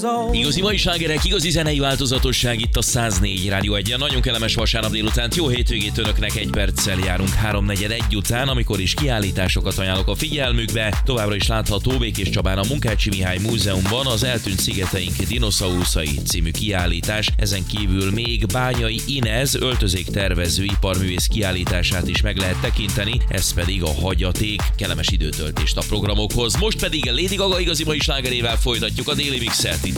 Igazi mai slágerek, igazi zenei változatosság itt a 104 Rádió 1-en. Nagyon kellemes vasárnap délután, jó hétvégét önöknek, 1 perccel járunk 3:41 után, amikor is kiállításokat ajánlok a figyelmükbe. Továbbra is látható Békés Csabán a Munkácsi Mihály Múzeumban az Eltűnt szigeteink dinoszauruszai című kiállítás. Ezen kívül még Bányai Inez öltözéktervező iparművész kiállítását is meg lehet tekinteni, ez pedig a Hagyaték. Kellemes időtöltést a programokhoz. Most pedig Lady Gaga igazi mai slágerével folytatjuk a déli mixet. Itt